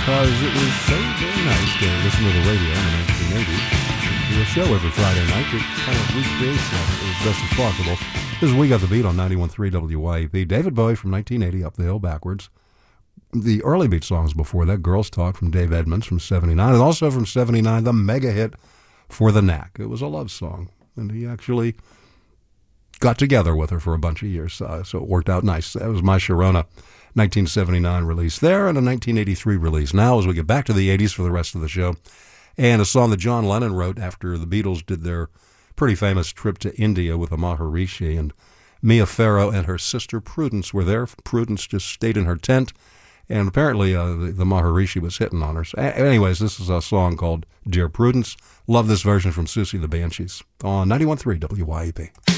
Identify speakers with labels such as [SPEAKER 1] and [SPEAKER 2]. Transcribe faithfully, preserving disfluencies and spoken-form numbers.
[SPEAKER 1] because it was so very nice to listen to the radio in the nineteen eighties. Do a show every Friday night that kind of recreates that as best as possible. This is We Got the Beat on ninety-one point three W Y E P. David Bowie from nineteen eighty, Up the Hill Backwards. The early beat songs before that, Girls Talk from Dave Edmunds from seventy-nine, and also from seventy-nine, the mega hit For the Knack. It was a love song, and he actually got together with her for a bunch of years, uh, so it worked out nice. That was My Sharona, nineteen seventy-nine release there, and a nineteen eighty-three release. Now, as we get back to the eighties for the rest of the show, and a song that John Lennon wrote after the Beatles did their pretty famous trip to India with the Maharishi, and Mia Farrow and her sister Prudence were there. Prudence just stayed in her tent, and apparently uh, the, the Maharishi was hitting on her. So, anyways, this is a song called Dear Prudence. Love this version from Susie the Banshees on ninety-one point three W Y E P.